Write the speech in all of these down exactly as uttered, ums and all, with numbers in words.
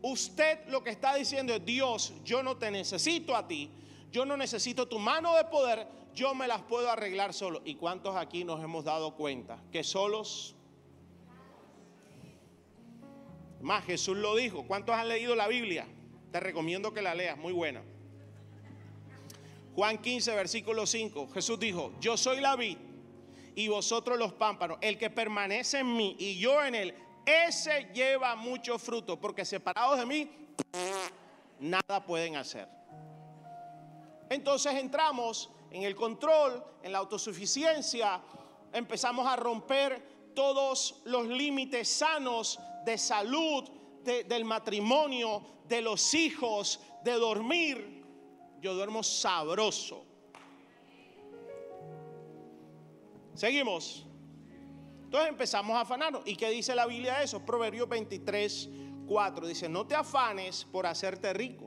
usted lo que está diciendo es: Dios, yo no te necesito a ti, yo no necesito tu mano de poder, yo me las puedo arreglar solo. ¿Y cuántos aquí nos hemos dado cuenta que solos? Más, Jesús lo dijo. ¿Cuántos han leído la Biblia? Te recomiendo que la leas, muy buena. Juan quince, versículo cinco. Jesús dijo: yo soy la vid y vosotros los pámpanos. El que permanece en mí y yo en él, ese lleva mucho fruto, porque separados de mí nada pueden hacer. Entonces entramos en el control, en la autosuficiencia, empezamos a romper todos los límites sanos de salud, de, del matrimonio, de los hijos, de dormir. Yo duermo sabroso. Seguimos. Entonces empezamos a afanarnos. ¿Y qué dice la Biblia de eso? Proverbios veintitrés, cuatro. Dice: no te afanes por hacerte rico.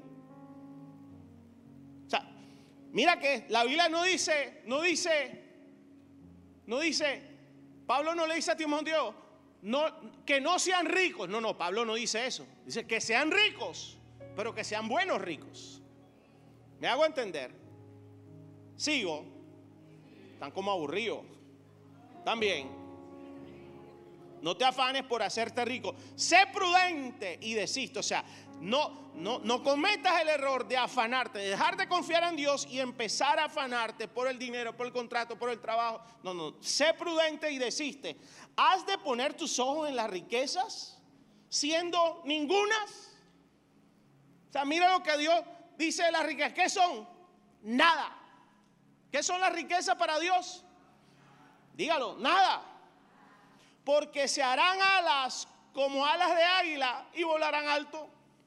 O sea, mira que la Biblia no dice, no dice, no dice, Pablo no le dice a Timoteo, no, que no sean ricos. No, no, Pablo no dice eso. Dice que sean ricos, pero que sean buenos ricos. ¿Me hago entender? Sigo. Están como aburridos. También. No te afanes por hacerte rico. Sé prudente y desiste. O sea, no, no, no cometas el error de afanarte, de dejar de confiar en Dios y empezar a afanarte por el dinero, por el contrato, por el trabajo. No, no. Sé prudente y desiste. ¿Has de poner tus ojos en las riquezas, siendo ningunas? O sea, mira lo que Dios dice de las riquezas. ¿Qué son? Nada. ¿Qué son las riquezas para Dios? Dígalo, nada. Porque se harán alas como alas de águila y volarán alto.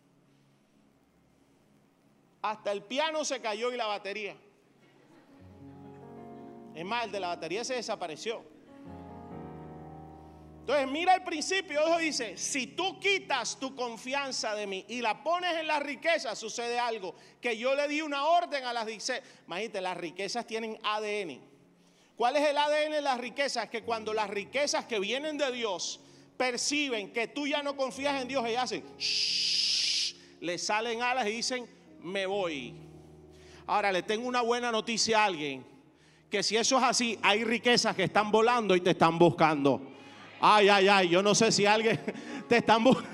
Hasta el piano se cayó y la batería. Es más, el de la batería se desapareció. Entonces mira el principio. Dios dice: si tú quitas tu confianza de mí y la pones en las riquezas, sucede algo. Que yo le di una orden a las riquezas. Imagínate, las riquezas tienen A D N. ¿Cuál es el A D N de las riquezas? Que cuando las riquezas que vienen de Dios perciben que tú ya no confías en Dios, ellas hacen shh, le salen alas y dicen: me voy. Ahora le tengo una buena noticia a alguien: que si eso es así, hay riquezas que están volando y te están buscando. Ay, ay, ay, yo no sé si alguien te están buscando.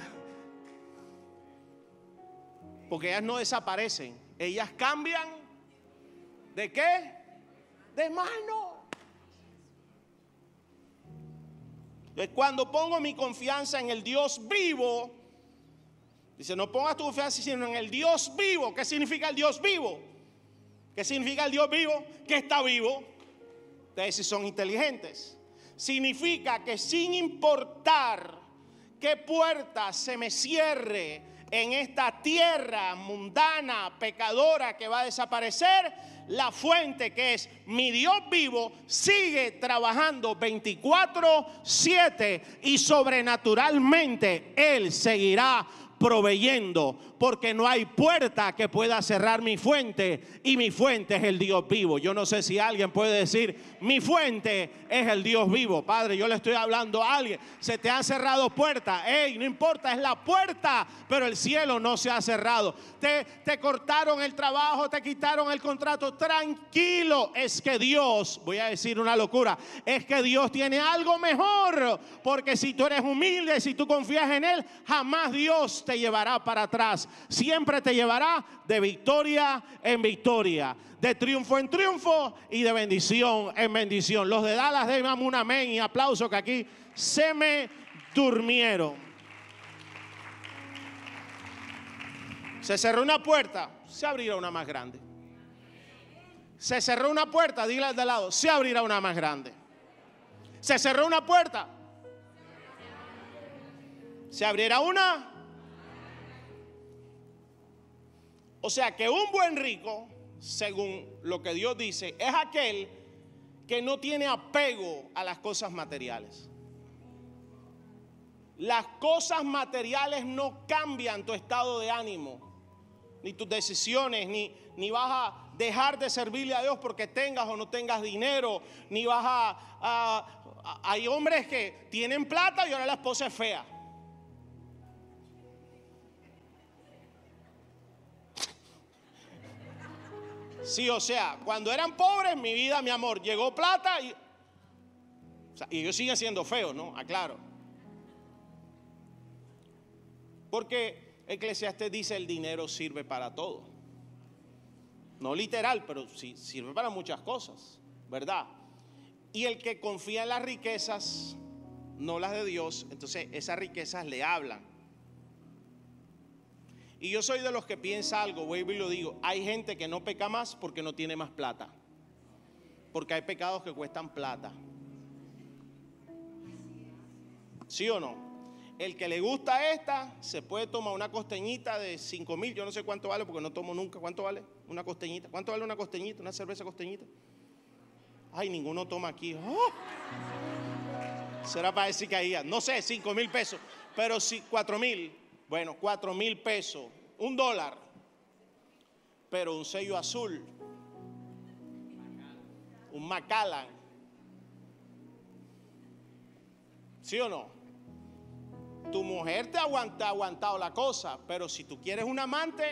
Porque ellas no desaparecen, ellas cambian. ¿De qué? De mano. Cuando pongo mi confianza en el Dios vivo, dice: no pongas tu confianza sino en el Dios vivo. ¿Qué significa el Dios vivo? ¿Qué significa el Dios vivo? Que está vivo. Ustedes si son inteligentes. Significa que sin importar qué puerta se me cierre en esta tierra mundana, pecadora, que va a desaparecer, la fuente, que es mi Dios vivo, sigue trabajando veinticuatro siete y sobrenaturalmente Él seguirá proveyendo, porque no hay puerta que pueda cerrar mi fuente, y mi fuente es el Dios vivo. Yo no sé si alguien puede decir: mi fuente es el Dios vivo. Padre, yo le estoy hablando a alguien. Se te han cerrado puertas. Ey, no importa, es la puerta, pero el cielo no se ha cerrado. Te, te cortaron el trabajo, te quitaron el contrato. Tranquilo, es que Dios, voy a decir una locura, es que Dios tiene algo mejor, porque si tú eres humilde, si tú confías en Él, jamás Dios te llevará para atrás. Siempre te llevará de victoria en victoria, de triunfo en triunfo y de bendición en bendición. Los de Dallas, denme un amén y aplauso, que aquí se me durmieron. Se cerró una puerta, se abrirá una más grande. Se cerró una puerta, dile al de lado: se abrirá una más grande. Se cerró una puerta, se abrirá una. O sea que un buen rico, según lo que Dios dice, es aquel que no tiene apego a las cosas materiales. Las cosas materiales no cambian tu estado de ánimo, ni tus decisiones, ni, ni vas a dejar de servirle a Dios porque tengas o no tengas dinero, ni vas a, a, a... Hay hombres que tienen plata y ahora la esposa es fea. Sí, o sea, cuando eran pobres, mi vida, mi amor, llegó plata y, o sea, y ellos siguen siendo feos, ¿no? Aclaro. Porque Eclesiastés dice el dinero sirve para todo. No literal, pero sí sirve para muchas cosas, ¿verdad? Y el que confía en las riquezas, no las de Dios, entonces esas riquezas le hablan. Y yo soy de los que piensa algo, vuelvo y lo digo, hay gente que no peca más porque no tiene más plata. Porque hay pecados que cuestan plata. ¿Sí o no? El que le gusta esta, se puede tomar una costeñita de cinco mil, yo no sé cuánto vale porque no tomo nunca. ¿Cuánto vale una costeñita? ¿Cuánto vale una costeñita, una cerveza costeñita? Ay, ninguno toma aquí. ¡Oh! Será para decir que ahí, no sé, cinco mil pesos, pero si cuatro mil, bueno, cuatro mil pesos, un dólar, pero un sello azul, un Macallan, ¿sí o no? Tu mujer te aguanta, ha aguantado la cosa, pero si tú quieres un amante,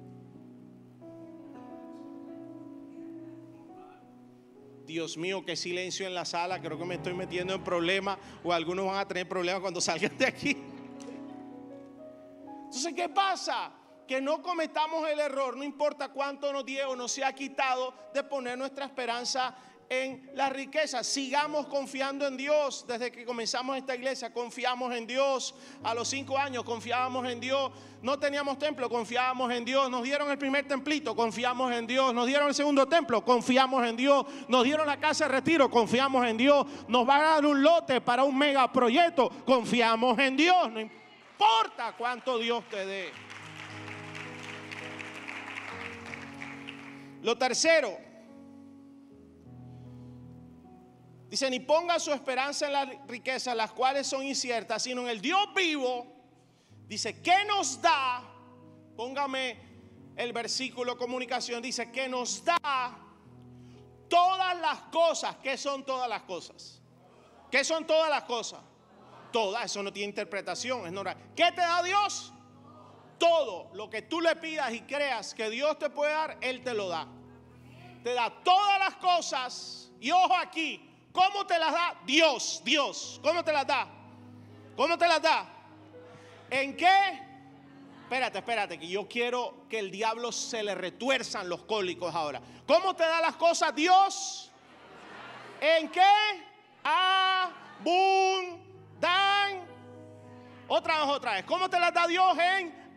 Dios mío, qué silencio en la sala, creo que me estoy metiendo en problemas o algunos van a tener problemas cuando salgan de aquí. Entonces, ¿qué pasa? Que no cometamos el error, no importa cuánto nos dio o nos sea quitado, de poner nuestra esperanza en la riqueza. Sigamos confiando en Dios. Desde que comenzamos esta iglesia confiamos en Dios. A los cinco años confiábamos en Dios. No teníamos templo, confiábamos en Dios. Nos dieron el primer templito, confiamos en Dios. Nos dieron el segundo templo, confiamos en Dios. Nos dieron la casa de retiro, confiamos en Dios. Nos van a dar un lote para un megaproyecto, confiamos en Dios. No importa cuánto Dios te dé. Lo tercero, dice, ni ponga su esperanza en las riquezas, las cuales son inciertas, sino en el Dios vivo. Dice, ¿qué nos da? Póngame el versículo comunicación. Dice, que nos da todas las cosas. ¿Qué son todas las cosas? ¿Qué son todas las cosas? Todas, eso no tiene interpretación, es normal. ¿Qué te da Dios? Todo lo que tú le pidas y creas que Dios te puede dar, Él te lo da. Te da todas las cosas. Y ojo aquí, ¿cómo te las da? Dios, Dios. ¿Cómo te las da? ¿Cómo te las da? ¿En qué? Espérate, espérate, que yo quiero que el diablo se le retuerzan los cólicos ahora. ¿Cómo te da las cosas Dios? ¿En qué? Abundan. Otra vez, otra vez. ¿Cómo te las da Dios? En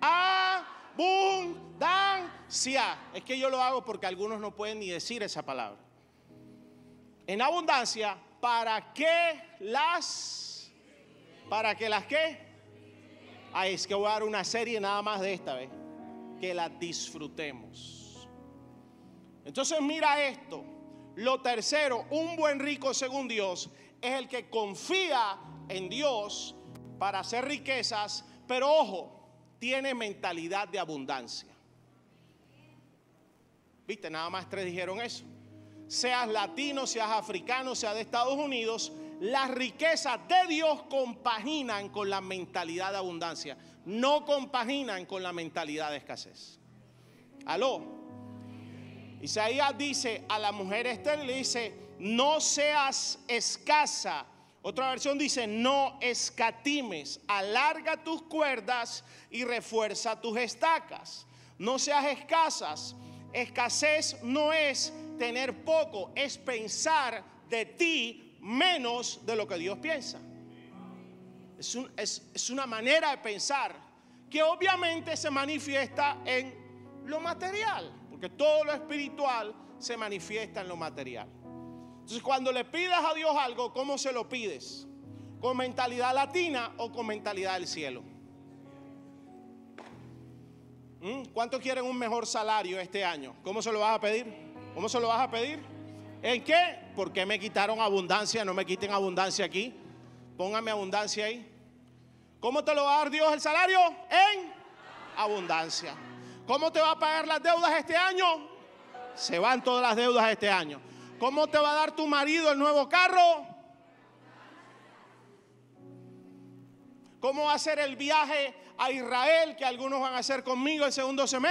abundancia. Es que yo lo hago porque algunos no pueden ni decir esa palabra. En abundancia, ¿para qué las? ¿Para qué las qué? Ay, es que voy a dar una serie nada más de esta vez. Que la disfrutemos. Entonces mira esto. Lo tercero, un buen rico según Dios es el que confía en Dios para hacer riquezas, pero ojo, tiene mentalidad de abundancia. ¿Viste? Nada más tres dijeron eso. Seas latino, seas africano, seas de Estados Unidos, las riquezas de Dios compaginan con la mentalidad de abundancia, no compaginan con la mentalidad de escasez. Aló. Isaías dice a la mujer estéril, le dice, no seas escasa. Otra versión dice, no escatimes, alarga tus cuerdas y refuerza tus estacas. No seas escasas. Escasez no es tener poco, es pensar de ti menos de lo que Dios piensa. Es, un, es, es una manera de pensar que obviamente se manifiesta en lo material, porque todo lo espiritual se manifiesta en lo material. Entonces, cuando le pidas a Dios algo, ¿cómo se lo pides? ¿Con mentalidad latina o con mentalidad del cielo? ¿Mm? ¿Cuántos quieren un mejor salario este año? ¿Cómo se lo vas a pedir? ¿Cómo se lo vas a pedir? ¿En qué? ¿Por qué me quitaron abundancia? No me quiten abundancia aquí. Póngame abundancia ahí. ¿Cómo te lo va a dar Dios el salario? En abundancia. ¿Cómo te va a pagar las deudas este año? Se van todas las deudas este año. ¿Cómo te va a dar tu marido el nuevo carro? ¿Cómo va a ser el viaje a Israel que algunos van a hacer conmigo el segundo semestre?